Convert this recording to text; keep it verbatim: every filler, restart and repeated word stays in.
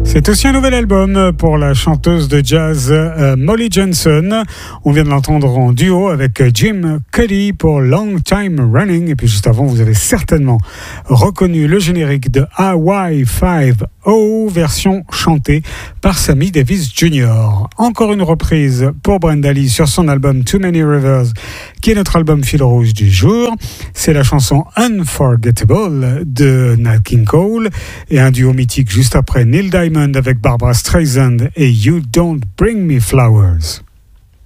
C'est aussi un nouvel album pour la chanteuse de jazz euh, Molly Johnson. On vient de l'entendre en duo avec Jim Cuddy pour Long Time Running. Et puis juste avant, vous avez certainement reconnu le générique de Hawaii Five-O, version chantée par Sammy Davis junior Encore une reprise pour Brenda Lee sur son album Too Many Rivers, qui est notre album fil rouge du jour. C'est la chanson Unforgettable de Nat King Cole et un duo mythique juste après Neil Diamond avec Barbra Streisand et You Don't Bring Me Flowers.